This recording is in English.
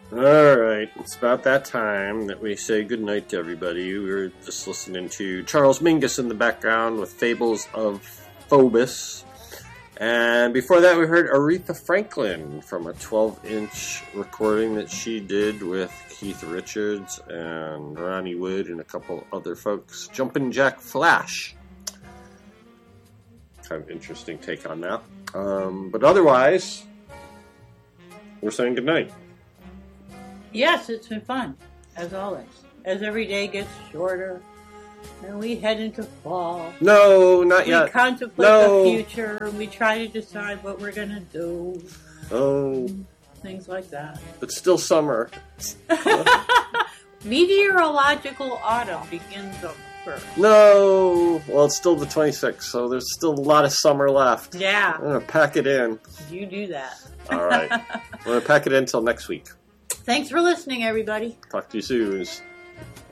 Alright, it's about that time that we say goodnight to everybody. We were just listening to Charles Mingus in the background with Fables of Phobos. And before that we heard Aretha Franklin from a 12-inch recording that she did with Keith Richards and Ronnie Wood and a couple other folks. Jumpin' Jack Flash. Kind of interesting take on that. But otherwise, we're saying goodnight. Yes, it's been fun, as always. As every day gets shorter, and we head into fall. No, not yet. We contemplate the future, and we try to decide what we're going to do. Oh. Things like that. It's still summer. Meteorological autumn begins on the 1st. No! Well, it's still the 26th, so there's still a lot of summer left. Yeah. I'm going to pack it in. You do that. All right. I'm going to pack it in until next week. Thanks for listening, everybody. Talk to you soon.